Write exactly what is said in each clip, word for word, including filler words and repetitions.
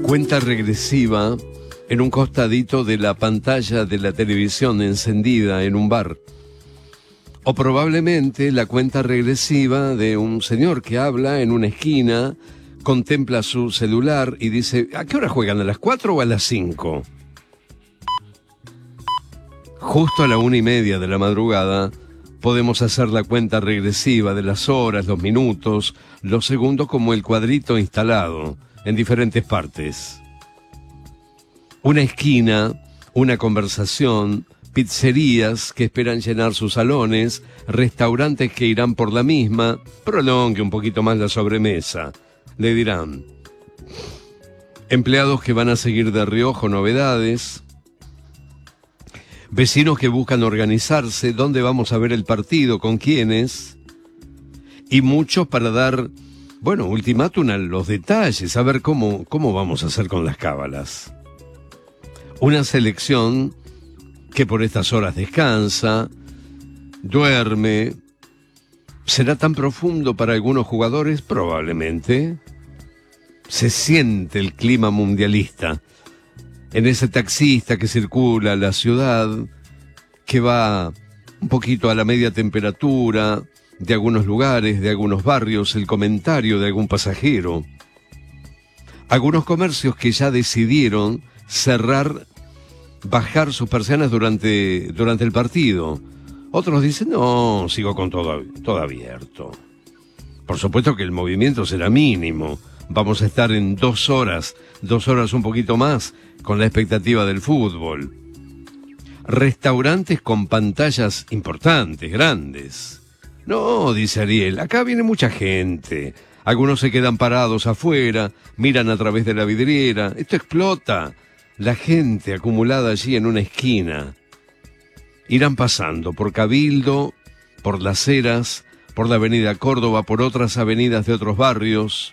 Cuenta regresiva en un costadito de la pantalla de la televisión encendida en un bar. O probablemente la cuenta regresiva de un señor que habla en una esquina, contempla su celular y dice, ¿a qué hora juegan? ¿A las cuatro o a las cinco? Justo a la una y media de la madrugada podemos hacer la cuenta regresiva de las horas, los minutos, los segundos como el cuadrito instalado en diferentes partes. Una esquina, una conversación, pizzerías que esperan llenar sus salones, restaurantes que irán por la misma, prolongue un poquito más la sobremesa, le dirán. Empleados que van a seguir de reojo novedades, vecinos que buscan organizarse, dónde vamos a ver el partido, con quiénes, y muchos para dar, bueno, ultimátum a los detalles, a ver cómo, cómo vamos a hacer con las cábalas. Una selección que por estas horas descansa, duerme. ¿Será tan profundo para algunos jugadores? Probablemente. Se siente el clima mundialista en ese taxista que circula la ciudad, que va un poquito a la media temperatura de algunos lugares, de algunos barrios, el comentario de algún pasajero. Algunos comercios que ya decidieron cerrar, bajar sus persianas durante, durante el partido. Otros dicen, no, sigo con todo, todo abierto. Por supuesto que el movimiento será mínimo. Vamos a estar en dos horas, dos horas un poquito más, con la expectativa del fútbol. Restaurantes con pantallas importantes, grandes. No, dice Ariel, acá viene mucha gente. Algunos se quedan parados afuera, miran a través de la vidriera. Esto explota. La gente acumulada allí en una esquina. Irán pasando por Cabildo, por Las Heras, por la avenida Córdoba, por otras avenidas de otros barrios.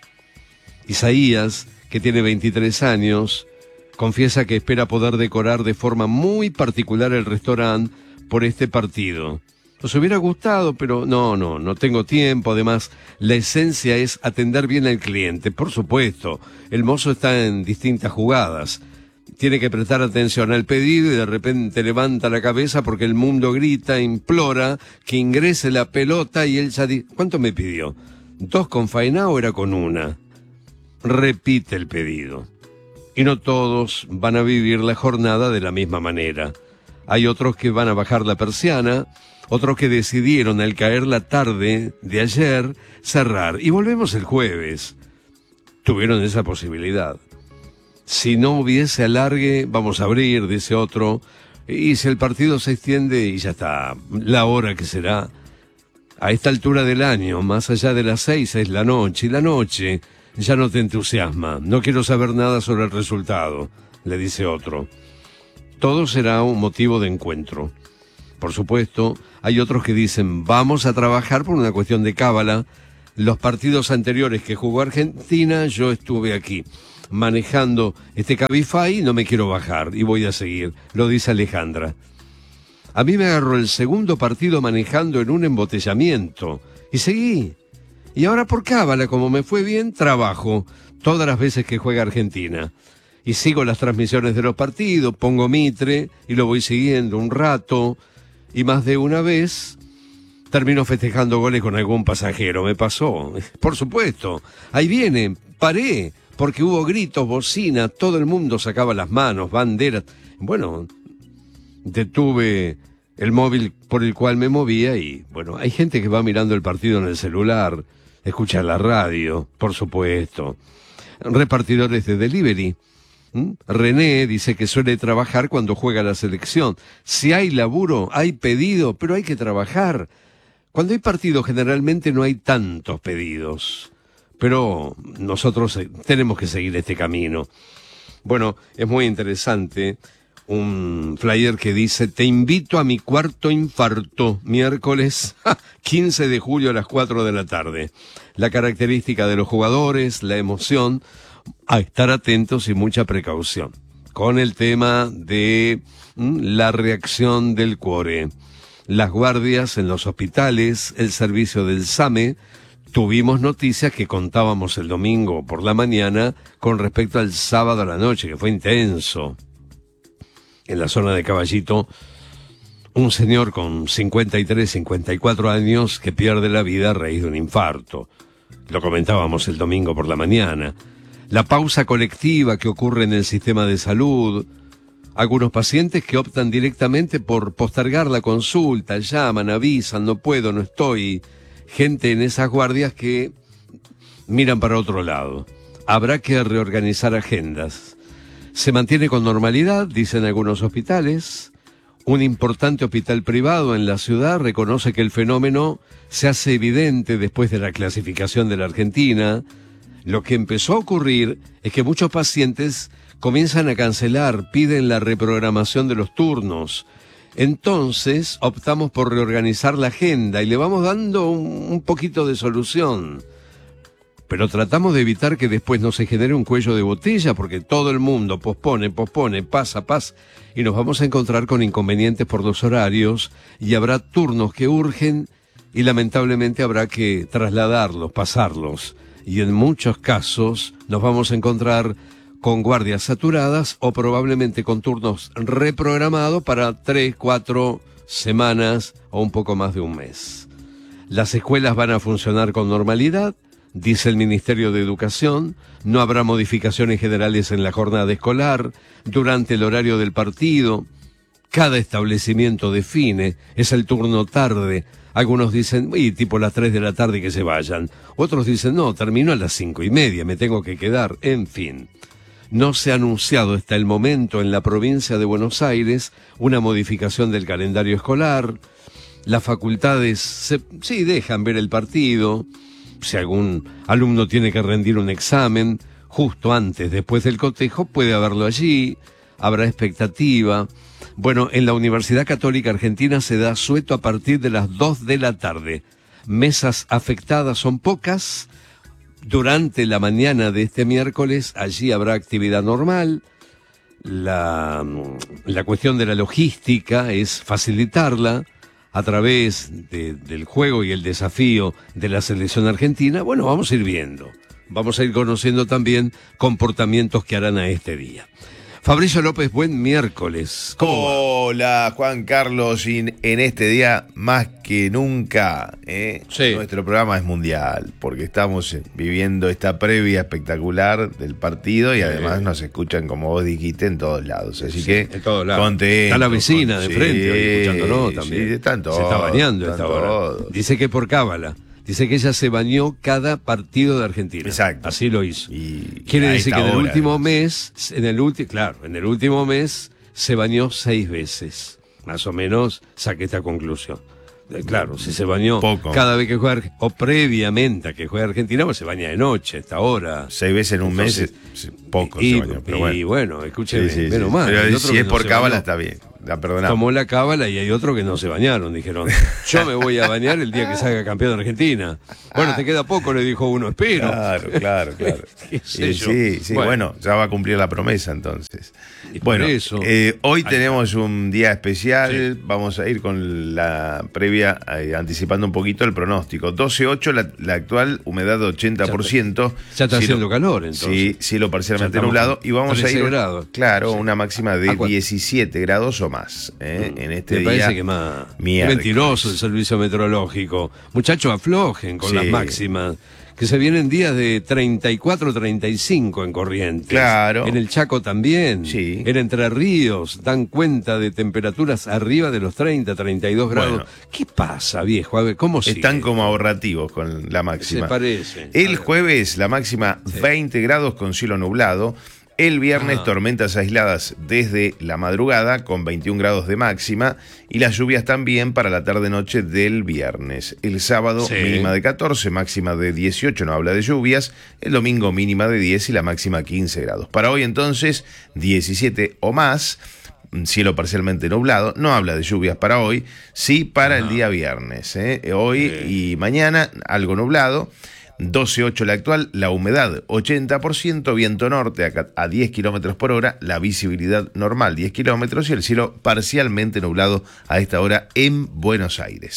Isaías, que tiene veintitrés años, confiesa que espera poder decorar de forma muy particular el restaurante por este partido. Nos hubiera gustado, pero no, no, no tengo tiempo. Además, la esencia es atender bien al cliente. Por supuesto, el mozo está en distintas jugadas. Tiene que prestar atención al pedido y de repente levanta la cabeza porque el mundo grita, implora que ingrese la pelota y él ya dice, ¿cuánto me pidió? ¿Dos con faena o era con una? Repite el pedido. Y no todos van a vivir la jornada de la misma manera. Hay otros que van a bajar la persiana, otros que decidieron al caer la tarde de ayer cerrar. Y volvemos el jueves. Tuvieron esa posibilidad. Si no hubiese alargue, vamos a abrir, dice otro. Y si el partido se extiende, y ya está, la hora que será. A esta altura del año, más allá de las seis, es la noche. Y la noche ya no te entusiasma. No quiero saber nada sobre el resultado, le dice otro. Todo será un motivo de encuentro. Por supuesto, hay otros que dicen, vamos a trabajar por una cuestión de cábala. Los partidos anteriores que jugó Argentina, yo estuve aquí, manejando este Cabify, no me quiero bajar y voy a seguir, lo dice Alejandra. A mí me agarró el segundo partido manejando en un embotellamiento y seguí. Y ahora por cábala, como me fue bien, trabajo todas las veces que juega Argentina. Y sigo las transmisiones de los partidos, pongo Mitre y lo voy siguiendo un rato. Y más de una vez termino festejando goles con algún pasajero. Me pasó, por supuesto. Ahí viene, paré, porque hubo gritos, bocina, todo el mundo sacaba las manos, banderas. Bueno, detuve el móvil por el cual me movía y, bueno, hay gente que va mirando el partido en el celular, escucha la radio, por supuesto. Repartidores de delivery. ¿Mm? René dice que suele trabajar cuando juega la selección. Si hay laburo, hay pedido, pero hay que trabajar. Cuando hay partido generalmente no hay tantos pedidos. Pero nosotros tenemos que seguir este camino. Bueno, es muy interesante un flyer que dice, te invito a mi cuarto infarto, miércoles quince de julio a las cuatro de la tarde. La característica de los jugadores, la emoción, a estar atentos y mucha precaución. Con el tema de mm, la reacción del cuore, las guardias en los hospitales, el servicio del SAME, tuvimos noticias que contábamos el domingo por la mañana con respecto al sábado a la noche, que fue intenso. En la zona de Caballito, un señor con cincuenta y tres, cincuenta y cuatro años que pierde la vida a raíz de un infarto. Lo comentábamos el domingo por la mañana. La pausa colectiva que ocurre en el sistema de salud. Algunos pacientes que optan directamente por postergar la consulta, llaman, avisan, no puedo, no estoy. Gente en esas guardias que miran para otro lado. Habrá que reorganizar agendas. Se mantiene con normalidad, dicen algunos hospitales. Un importante hospital privado en la ciudad reconoce que el fenómeno se hace evidente después de la clasificación de la Argentina. Lo que empezó a ocurrir es que muchos pacientes comienzan a cancelar, piden la reprogramación de los turnos. Entonces optamos por reorganizar la agenda y le vamos dando un, un poquito de solución. Pero tratamos de evitar que después no se genere un cuello de botella, porque todo el mundo pospone, pospone, pasa, pasa, y nos vamos a encontrar con inconvenientes por los horarios, y habrá turnos que urgen, y lamentablemente habrá que trasladarlos, pasarlos. Y en muchos casos nos vamos a encontrar con guardias saturadas o probablemente con turnos reprogramados para tres, cuatro semanas o un poco más de un mes. Las escuelas van a funcionar con normalidad, dice el Ministerio de Educación. No habrá modificaciones generales en la jornada escolar, durante el horario del partido. Cada establecimiento define, es el turno tarde. Algunos dicen, y tipo las tres de la tarde que se vayan. Otros dicen, no, termino a las cinco y media, me tengo que quedar, en fin. No se ha anunciado hasta el momento en la provincia de Buenos Aires una modificación del calendario escolar. Las facultades se, sí dejan ver el partido. Si algún alumno tiene que rendir un examen, justo antes, después del cotejo, puede haberlo allí. Habrá expectativa. Bueno, en la Universidad Católica Argentina se da asueto a partir de las dos de la tarde. Mesas afectadas son pocas. Durante la mañana de este miércoles, allí habrá actividad normal. La, la cuestión de la logística es facilitarla a través de, del juego y el desafío de la selección argentina. Bueno, vamos a ir viendo. Vamos a ir conociendo también comportamientos que harán a este día. Fabricio López, buen miércoles. Hola, Juan Carlos, y en este día más que nunca, ¿eh? Sí. Nuestro programa es mundial, porque estamos viviendo esta previa espectacular del partido y sí. Además nos escuchan, como vos dijiste, en todos lados. Así sí, que, en todos lados. Contento, está la vecina con... de sí, frente hoy escuchándonos también. Sí, están todos, se está bañando esta hora. Todos. Dice que por cábala. Dice que ella se bañó cada partido de Argentina. Exacto. Así lo hizo. Y quiere decir que en el hora, último además. mes, en el último, claro, en el último mes se bañó seis veces. Más o menos saqué esta conclusión. Claro, si se bañó Poco. cada vez que juega, o previamente a que juega Argentina, pues se baña de noche, a esta hora. Seis veces en un Entonces, mes, poco y, se bañó, pero bueno. Y bueno, escúcheme, sí, sí, menos sí. mal. Pero si es por cábala está bien. La perdonamos. Tomó la cábala y hay otro que no se bañaron, dijeron. Yo me voy a bañar el día que salga campeón de Argentina. Bueno, te queda poco, le dijo uno, espero. Claro, claro, claro. ¿Qué sé yo? Sí, sí, bueno. bueno, ya va a cumplir la promesa entonces. Bueno, eso, eh, hoy tenemos está. un día especial, sí. Vamos a ir con la previa, eh, anticipando un poquito el pronóstico. doce ocho, la, la actual humedad de ochenta por ciento. Ya está, ya está haciendo calor, entonces. Sí, cielo parcialmente nublado. Y vamos a ir, grados. claro, sí. una máxima de diecisiete grados o más. ¿eh? Mm. En este Me día. parece que más mentiroso el servicio meteorológico. Muchachos, aflojen con sí. las máximas. Que se vienen días de treinta y cuatro, treinta y cinco en Corrientes. Claro. En el Chaco también. Sí. En Entre Ríos dan cuenta de temperaturas arriba de los treinta, treinta y dos grados. Bueno, ¿qué pasa, viejo? A ver, ¿cómo sigue? Están como ahorrativos con la máxima. Se parece. El jueves la máxima sí. veinte grados con cielo nublado. El viernes, ah. tormentas aisladas desde la madrugada con veintiún grados de máxima y las lluvias también para la tarde-noche del viernes. El sábado, sí. mínima de catorce, máxima de dieciocho, no habla de lluvias. El domingo, mínima de diez y la máxima quince grados. Para hoy, entonces, diecisiete o más. Cielo parcialmente nublado, no habla de lluvias para hoy, sí para ah. el día viernes. ¿eh? Hoy sí. y mañana, algo nublado. doce ocho la actual, la humedad ochenta por ciento, viento norte a, a diez kilómetros por hora, la visibilidad normal diez kilómetros y el cielo parcialmente nublado a esta hora en Buenos Aires.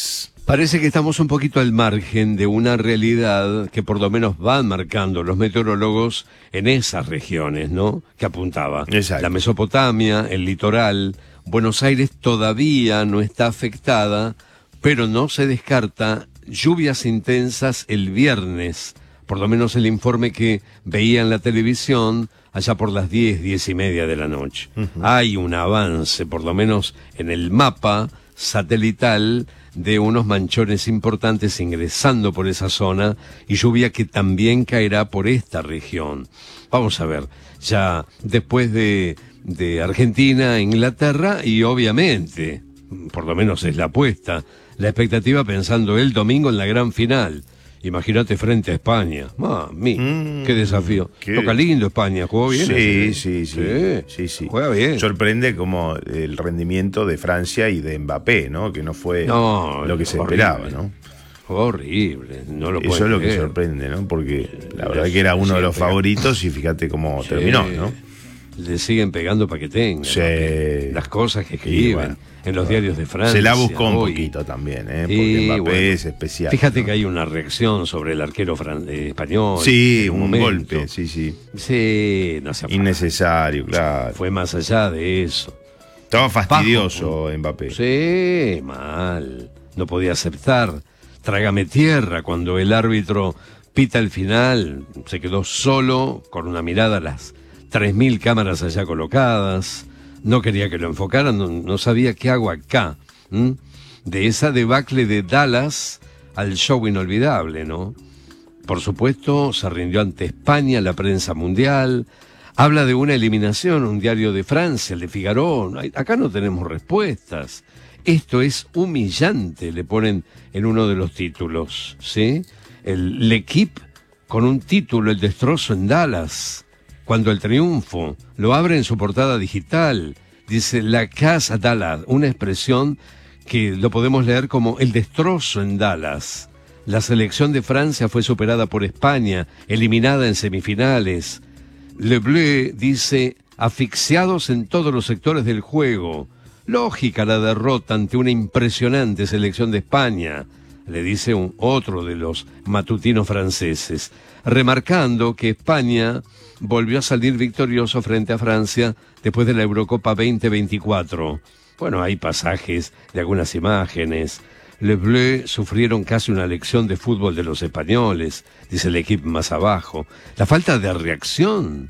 Parece que estamos un poquito al margen de una realidad que por lo menos van marcando los meteorólogos en esas regiones, ¿no? Que apuntaba. Exacto. La Mesopotamia, el litoral, Buenos Aires todavía no está afectada, pero no se descarta lluvias intensas el viernes, por lo menos el informe que veía en la televisión allá por las diez, diez y media de la noche. Uh-huh. Hay un avance, por lo menos en el mapa satelital, de unos manchones importantes ingresando por esa zona y lluvia que también caerá por esta región. Vamos a ver, ya después de, de Argentina, Inglaterra y obviamente, por lo menos es la apuesta, la expectativa pensando el domingo en la gran final. Imagínate frente a España. Mami, mm, qué desafío. Qué... Toca lindo España, jugó bien. Sí, sí, sí, sí, sí, sí. Juega bien. Sorprende como el rendimiento de Francia y de Mbappé, ¿no? Que no fue no, lo que se horrible. esperaba, ¿no? Fue horrible, no lo Eso es lo creer. que sorprende, ¿no? Porque la verdad que era uno de los favoritos y fíjate cómo sí. terminó, ¿no? Le siguen pegando para que tenga sí. ¿no? Las cosas que escriben bueno, en los diarios de Francia. Se la buscó un hoy. poquito también, ¿eh? Sí, porque Mbappé bueno, es especial. Fíjate ¿no? que hay una reacción sobre el arquero fran eh, español. Sí, un, un golpe, sí, sí. Sí, no se innecesario, claro. Fue más allá de eso. Estaba fastidioso Bajo, Mbappé. Sí, mal. No podía aceptar. Trágame tierra cuando el árbitro pita el final. Se quedó solo, con una mirada a las tres mil cámaras allá colocadas. No quería que lo enfocaran, no, no sabía qué hago acá. ¿Mm? De esa debacle de Dallas al show inolvidable, ¿no? Por supuesto, se rindió ante España la prensa mundial. Habla de una eliminación, un diario de Francia, el de Figaro. Acá no tenemos respuestas. Esto es humillante, le ponen en uno de los títulos, ¿sí? El L'Equipe con un título, el destrozo en Dallas. Cuando el triunfo lo abre en su portada digital, dice la casa Dallas, una expresión que lo podemos leer como el destrozo en Dallas. La selección de Francia fue superada por España, eliminada en semifinales. Le Bleu dice, asfixiados en todos los sectores del juego. Lógica la derrota ante una impresionante selección de España, le dice un, otro de los matutinos franceses, remarcando que España volvió a salir victorioso frente a Francia después de la Eurocopa veinte veinticuatro. Bueno, hay pasajes de algunas imágenes. Les Bleus sufrieron casi una lección de fútbol de los españoles, dice el equipo más abajo. La falta de reacción.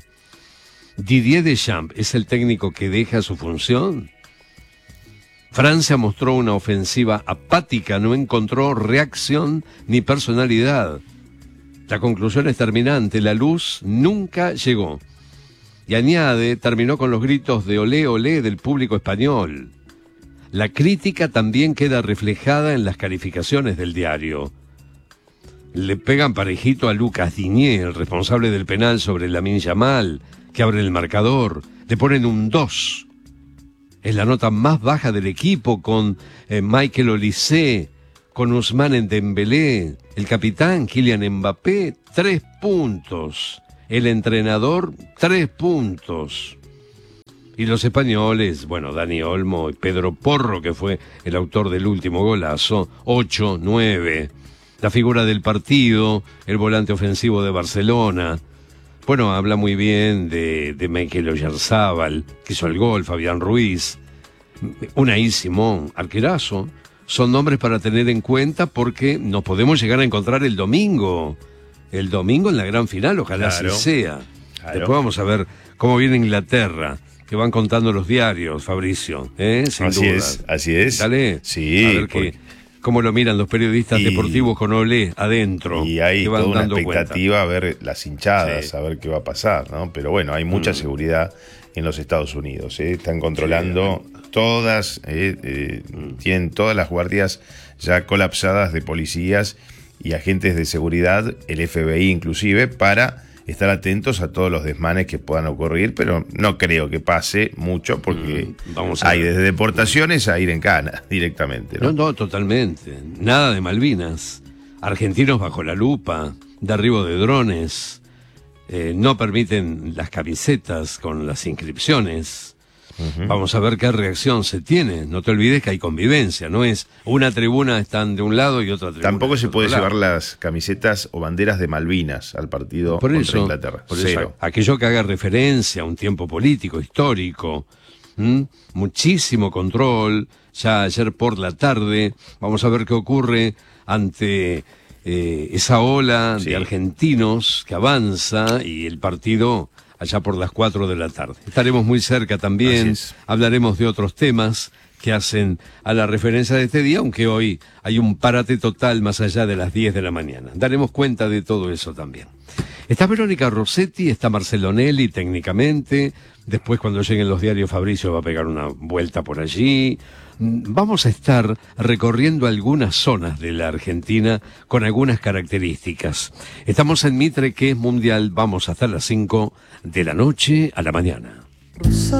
Didier Deschamps es el técnico que deja su función. Francia mostró una ofensiva apática, no encontró reacción ni personalidad. La conclusión es terminante, la luz nunca llegó. Y añade, terminó con los gritos de olé, olé del público español. La crítica también queda reflejada en las calificaciones del diario. Le pegan parejito a Lucas Digne, el responsable del penal sobre Lamine Yamal, que abre el marcador. Le ponen un dos. Es la nota más baja del equipo, con eh, Michael Olise, con Ousmane Dembélé, el capitán Kylian Mbappé, tres puntos. El entrenador, tres puntos. Y los españoles, bueno, Dani Olmo y Pedro Porro, que fue el autor del último golazo, ocho, nueve. La figura del partido, el volante ofensivo de Barcelona. Bueno, habla muy bien de, de Mikel Oyarzabal, que hizo el gol, Fabián Ruiz, Unai Simón, arquerazo. Son nombres para tener en cuenta porque nos podemos llegar a encontrar el domingo. El domingo en la gran final, ojalá claro, así sea. Claro. Después vamos a ver cómo viene Inglaterra, que van contando los diarios, Fabricio, ¿eh? Sin así duda. es, así es. Dale, sí, a ver porque... qué, cómo lo miran los periodistas y, deportivos con Olé adentro. Y hay que van toda una dando expectativa cuenta. a ver las hinchadas, sí. a ver qué va a pasar, ¿no? Pero bueno, hay mucha mm. seguridad en los Estados Unidos, ¿eh? Están controlando sí, todas, eh, eh, mm. tienen todas las guardias ya colapsadas de policías y agentes de seguridad, el F B I inclusive, para estar atentos a todos los desmanes que puedan ocurrir, pero no creo que pase mucho porque mm, vamos a hay ver. Desde deportaciones a ir en cana directamente, ¿no? No, no, totalmente. Nada de Malvinas. Argentinos bajo la lupa, derribo de drones, eh, no permiten las camisetas con las inscripciones. Uh-huh. Vamos a ver qué reacción se tiene. No te olvides que hay convivencia, no es una tribuna están de un lado y otra tribuna. Tampoco se puede lado. llevar las camisetas o banderas de Malvinas al partido por contra eso, Inglaterra. Por Cero. eso, aquello que haga referencia a un tiempo político, histórico, ¿m? Muchísimo control. Ya ayer por la tarde, vamos a ver qué ocurre ante eh, esa ola Sí. de argentinos que avanza y el partido allá por las cuatro de la tarde. Estaremos muy cerca también, Así es. hablaremos de otros temas que hacen a la referencia de este día, aunque hoy hay un parate total más allá de las diez de la mañana. Daremos cuenta de todo eso también. Está Verónica Rossetti, está Marcelo Nelli técnicamente, después cuando lleguen los diarios Fabricio va a pegar una vuelta por allí. Vamos a estar recorriendo algunas zonas de la Argentina con algunas características. Estamos en Mitre, que es mundial, vamos hasta las cinco de la noche a la mañana.